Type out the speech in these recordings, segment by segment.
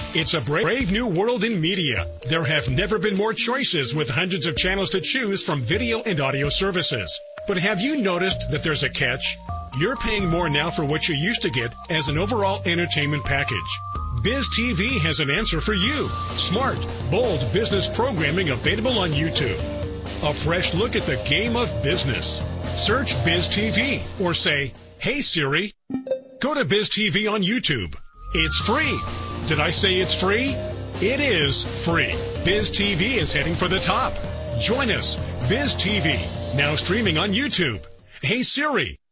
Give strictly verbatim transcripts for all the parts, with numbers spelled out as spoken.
It's a brave new world in media. There have never been more choices with hundreds of channels to choose from video and audio services. But have you noticed that there's a catch? You're paying more now for what you used to get as an overall entertainment package. Biz T V has an answer for you. Smart, bold business programming available on YouTube. A fresh look at the game of business. Search Biz T V or say, "Hey Siri." Go to Biz T V on YouTube. It's free. Did I say it's free? It is free. Biz T V is heading for the top. Join us. Biz T V, now streaming on YouTube. Hey Siri,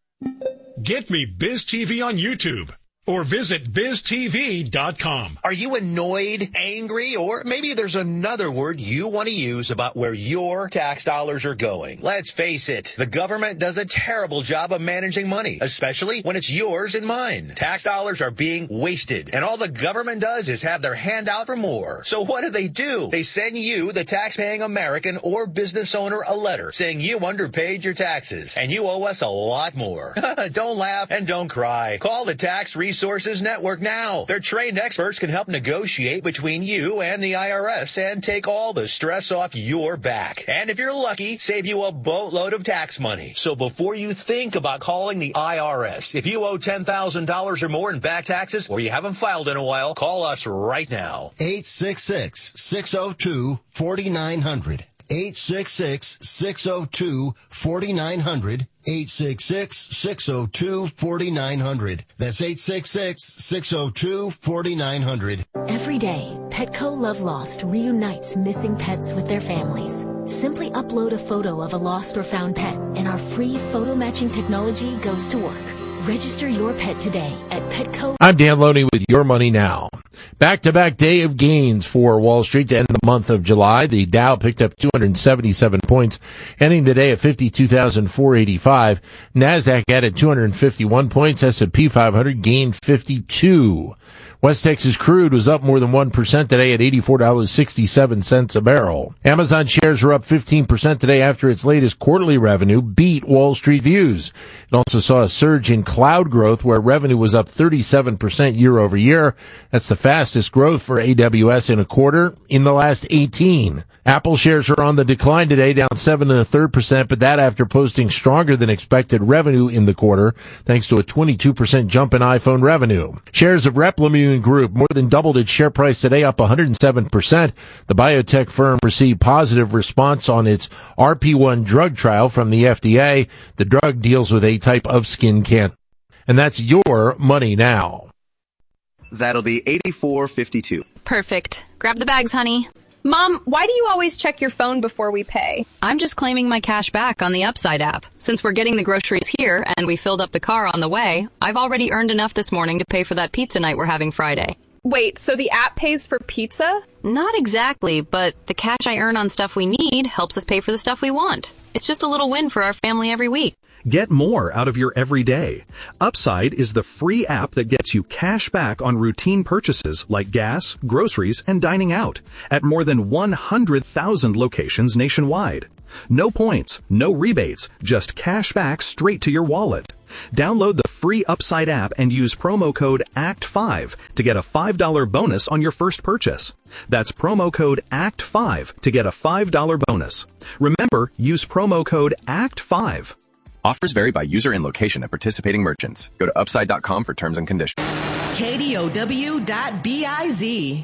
get me Biz T V on YouTube. Or visit biz t v dot com. Are you annoyed, angry, or maybe there's another word you want to use about where your tax dollars are going? Let's face it, the government does a terrible job of managing money, especially when it's yours and mine. Tax dollars are being wasted, and all the government does is have their hand out for more. So what do they do? They send you, the tax-paying American or business owner, a letter saying you underpaid your taxes, and you owe us a lot more. Don't laugh and don't cry. Call the Tax Resources Resources Network now. Their trained experts can help negotiate between you and the I R S and take all the stress off your back. And if you're lucky, save you a boatload of tax money. So before you think about calling the I R S, if you owe ten thousand dollars or more in back taxes or you haven't filed in a while, call us right now. eight six six, six oh two, four nine zero zero. eight six six, six oh two, four nine zero zero. eight six six, six oh two, four nine zero zero. That's eight six six, six oh two, four nine zero zero. Every day, Petco Love Lost reunites missing pets with their families. Simply upload a photo of a lost or found pet, and our free photo matching technology goes to work. Register your pet today at Petco. I'm Dan Loney with Your Money Now. Back-to-back day of gains for Wall Street to end the month of July. The Dow picked up two hundred seventy-seven points, ending the day at fifty-two thousand four hundred eighty-five. NASDAQ added two hundred fifty-one points. S and P five hundred gained fifty-two. West Texas crude was up more than one percent today at eighty-four dollars and sixty-seven cents a barrel. Amazon shares were up fifteen percent today after its latest quarterly revenue beat Wall Street views. It also saw a surge in cloud growth where revenue was up thirty-seven percent year over year. That's the fastest growth for A W S in a quarter in the last eighteen. Apple shares are on the decline today, down seven and a third percent, but that after posting stronger than expected revenue in the quarter, thanks to a twenty-two percent jump in iPhone revenue. Shares of Replimune Group more than doubled its share price today, up one hundred seven percent. The biotech firm received positive response on its R P one drug trial from the F D A. The drug deals with a type of skin cancer. And that's Your Money Now. That'll be eighty-four fifty-two. Perfect. Grab the bags, honey. Mom, why do you always check your phone before we pay? I'm just claiming my cash back on the Upside app. Since we're getting the groceries here and we filled up the car on the way, I've already earned enough this morning to pay for that pizza night we're having Friday. Wait, so the app pays for pizza? Not exactly, but the cash I earn on stuff we need helps us pay for the stuff we want. It's just a little win for our family every week. Get more out of your everyday. Upside is the free app that gets you cash back on routine purchases like gas, groceries, and dining out at more than one hundred thousand locations nationwide. No points, no rebates, just cash back straight to your wallet. Download the free Upside app and use promo code A C T five to get a five dollars bonus on your first purchase. That's promo code A C T five to get a five dollars bonus. Remember, use promo code A C T five. Offers vary by user and location at participating merchants. Go to upside dot com for terms and conditions. K D O W dot B I Z.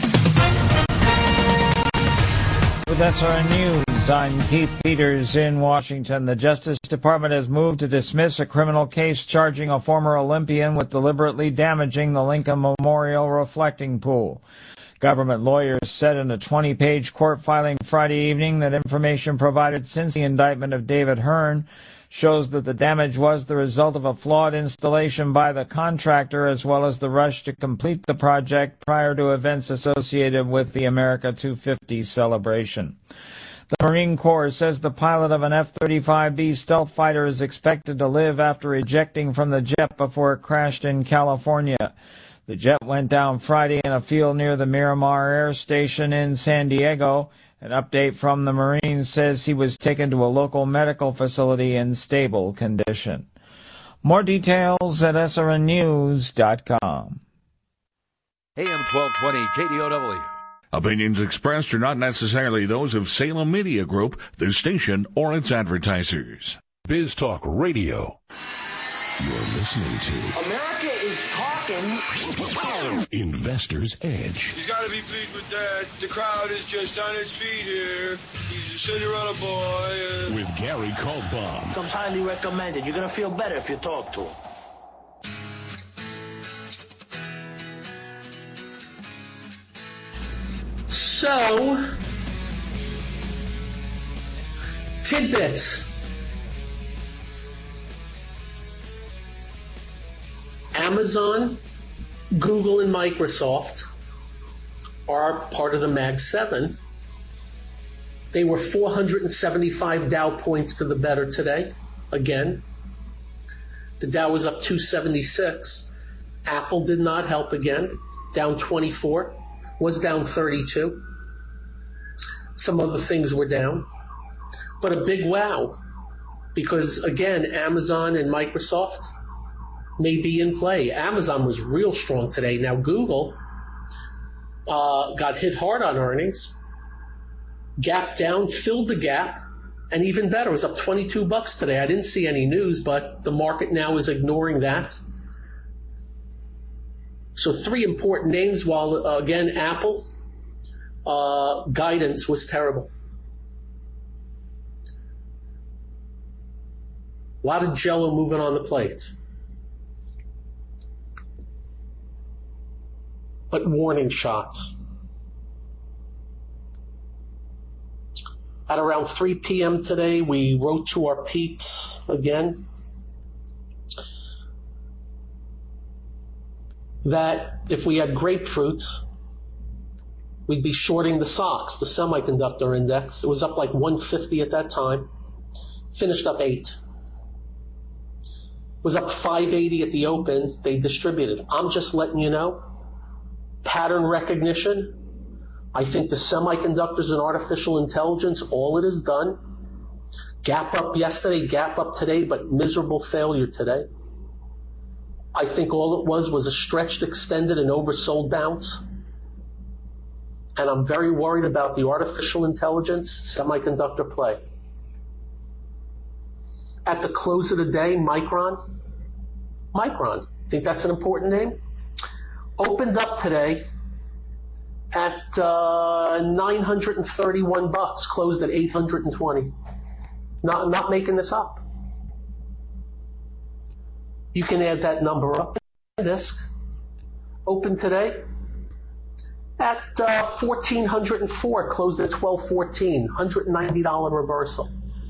With S R N News, I'm Keith Peters in Washington. The Justice Department has moved to dismiss a criminal case charging a former Olympian with deliberately damaging the Lincoln Memorial reflecting pool. Government lawyers said in a twenty-page court filing Friday evening that information provided since the indictment of David Hearn shows that the damage was the result of a flawed installation by the contractor as well as the rush to complete the project prior to events associated with the America two fifty celebration. The Marine Corps says the pilot of an F thirty-five B stealth fighter is expected to live after ejecting from the jet before it crashed in California. The jet went down Friday in a field near the Miramar Air Station in San Diego. An update from the Marines says he was taken to a local medical facility in stable condition. More details at S R N news dot com. A M twelve twenty K D O W. Opinions expressed are not necessarily those of Salem Media Group, the station, or its advertisers. Biz Talk Radio. You're listening to America is talking. Investor's Edge. He's got to be pleased with that. The crowd is just on its feet here. He's a Cinderella boy. And... with Gary Kaltbaum. Comes highly recommended. You're going to feel better if you talk to him. So, tidbits. Amazon, Google, and Microsoft are part of the Mag seven. They were four hundred seventy-five Dow points to the better today. Again, the Dow was up two seventy-six. Apple did not help again, down twenty-four. Was down thirty-two. Some other things were down. But a big wow. Because, again, Amazon and Microsoft may be in play. Amazon was real strong today. Now, Google uh, got hit hard on earnings. Gap down, filled the gap, and even better, it was up twenty-two bucks today. I didn't see any news, but the market now is ignoring that. So three important names, while, uh, again, Apple, uh, guidance was terrible. A lot of jello moving on the plate. But warning shots. At around three p.m. today, we wrote to our peeps again that if we had grapefruits, we'd be shorting the SOX, the semiconductor index. It was up like one fifty at that time. Finished up eight. Was up five eighty at the open. They distributed. I'm just letting you know. Pattern recognition. I think the semiconductors and artificial intelligence, all it has done. Gap up yesterday, gap up today, but miserable failure today. I think all it was was a stretched, extended, and oversold bounce. And I'm very worried about the artificial intelligence semiconductor play. At the close of the day, Micron. Micron. Think that's an important name? Opened up today at uh, nine hundred thirty-one bucks, closed at eight hundred twenty. Not, not making this up. You can add that number up. This open today at uh, one thousand four hundred four, closed at twelve fourteen, one hundred ninety dollars reversal.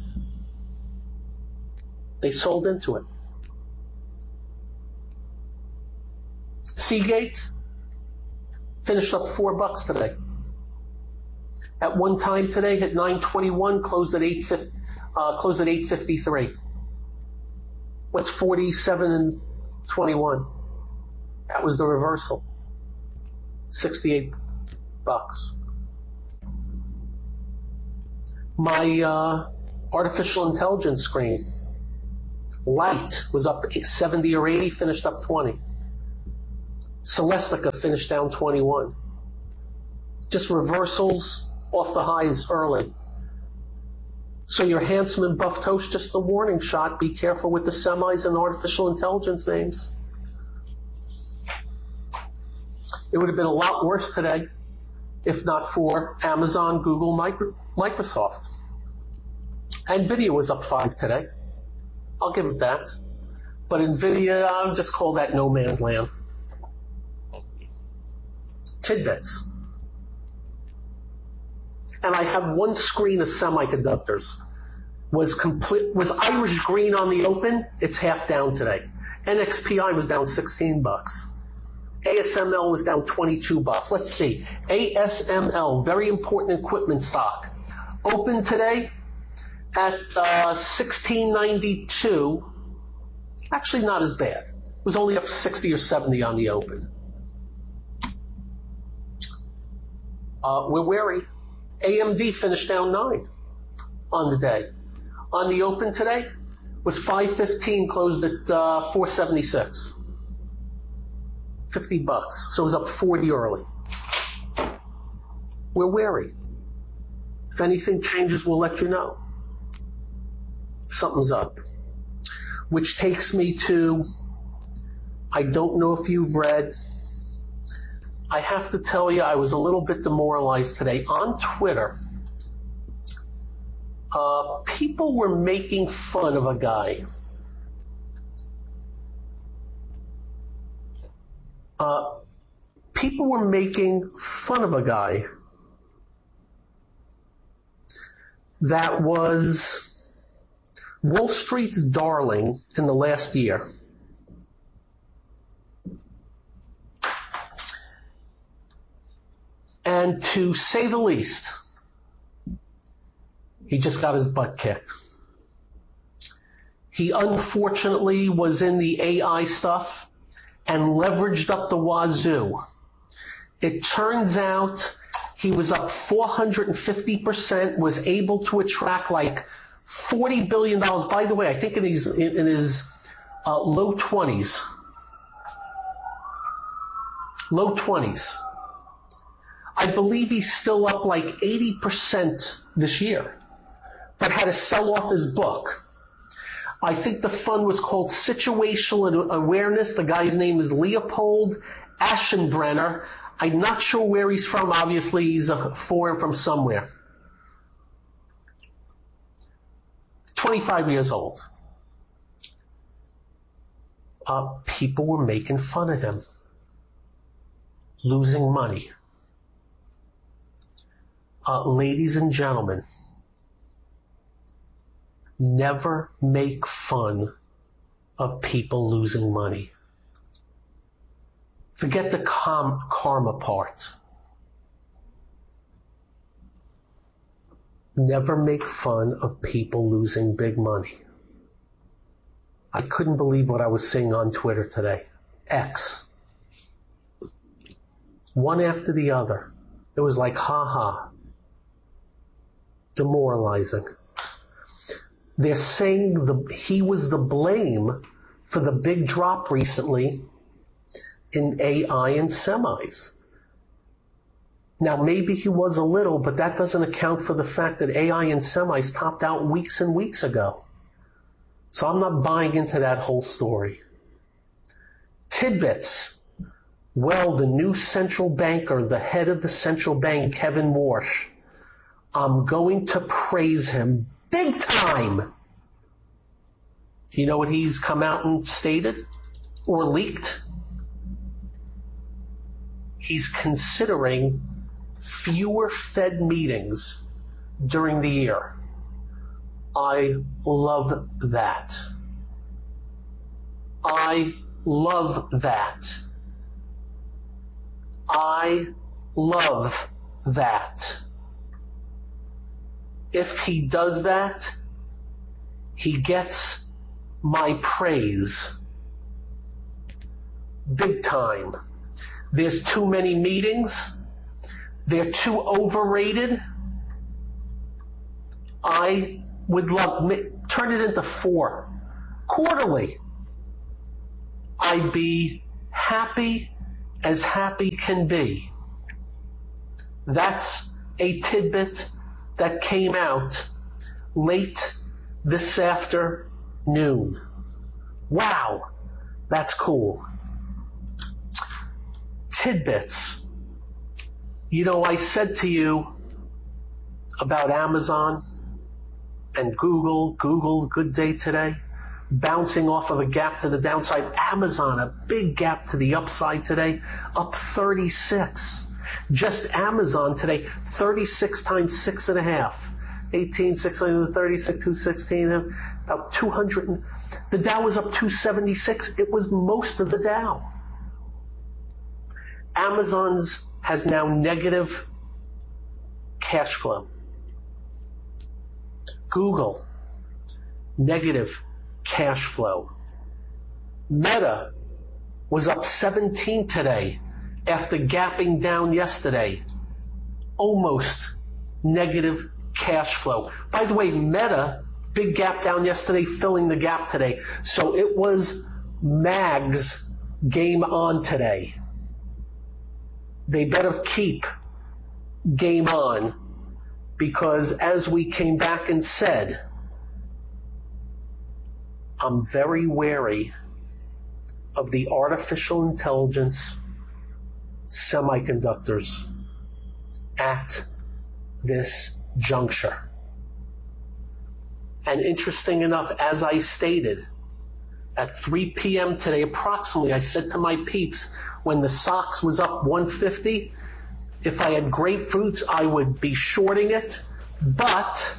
They sold into it. Seagate finished up four bucks today. At one time today, hit nine twenty-one, closed at eight fifty, uh, closed at eight fifty-three. What's forty-seven and twenty-one? That was the reversal. sixty-eight bucks. My uh, artificial intelligence screen, Light, was up seventy or eighty, finished up twenty. Celestica finished down twenty-one. Just reversals off the highs early. So your Handsome and Buff Toast, just the warning shot. Be careful with the semis and artificial intelligence names. It would have been a lot worse today if not for Amazon, Google, Micro, Microsoft. NVIDIA was up five today. I'll give it that. But NVIDIA, I'll just call that no man's land. Tidbits. And I have one screen of semiconductors. Was complete, was Irish green on the open? It's half down today. N X P I was down sixteen bucks. A S M L was down twenty-two bucks. Let's see. A S M L, very important equipment stock. Open today at uh, sixteen ninety-two. Actually not as bad. It was only up sixty or seventy on the open. Uh, we're wary. A M D finished down nine on the day. On the open today was five fifteen, closed at uh, four seventy-six. fifty bucks. So it was up forty early. We're wary. If anything changes, we'll let you know. Something's up. Which takes me to, I don't know if you've read, I have to tell you, I was a little bit demoralized today. On Twitter, uh, people were making fun of a guy. Uh, people were making fun of a guy that was Wall Street's darling in the last year. And to say the least, he just got his butt kicked. He unfortunately was in the A I stuff and leveraged up the wazoo. It turns out he was up four hundred fifty percent, was able to attract like forty billion dollars. By the way, I think in his, in his uh, low twenties. Low twenties. I believe he's still up like eighty percent this year, but had to sell off his book. I think the fund was called Situational Awareness. The guy's name is Leopold Aschenbrenner. I'm not sure where he's from. Obviously, he's a foreign from somewhere. twenty-five years old. Uh, people were making fun of him. Losing money. Uh, ladies and gentlemen, never make fun of people losing money. Forget the com- karma part. Never make fun of people losing big money. I couldn't believe what I was seeing on Twitter today. X. One after the other. It was like, ha ha. Demoralizing. They're saying the, he was the blame for the big drop recently in A I and semis. Now, maybe he was a little, but that doesn't account for the fact that A I and semis topped out weeks and weeks ago. So I'm not buying into that whole story. Tidbits. Well, the new central banker, the head of the central bank, Kevin Warsh, I'm going to praise him big time. You know what he's come out and stated or leaked? He's considering fewer Fed meetings during the year. I love that. I love that. I love that. If he does that, he gets my praise. Big time. There's too many meetings. They're too overrated. I would love, turn it into four. Quarterly. I'd be happy as happy can be. That's a tidbit that came out late this afternoon. Wow, that's cool. Tidbits. You know, I said to you about Amazon and Google, Google, good day today, bouncing off of a gap to the downside. Amazon, a big gap to the upside today, up thirty-six. Just Amazon today, thirty-six times six and a half. eighteen, six hundred thirty-six, two sixteen, about two hundred. The Dow was up two seventy-six. It was most of the Dow. Amazon's has now negative cash flow. Google, negative cash flow. Meta was up seventeen today after gapping down yesterday. Almost negative cash flow. By the way, Meta, big gap down yesterday, filling the gap today. So it was Mag's game on today. they better keep game on, because as we came back and said, I'm very wary of the artificial intelligence semiconductors at this juncture. And interesting enough, as I stated, at three p.m. today approximately, I said to my peeps, when the S O X was up one fifty, if I had grapefruits, I would be shorting it, but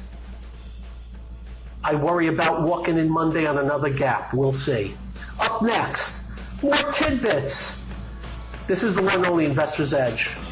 I worry about walking in Monday on another gap. We'll see. Up next, more tidbits. This is the one and only Investor's Edge.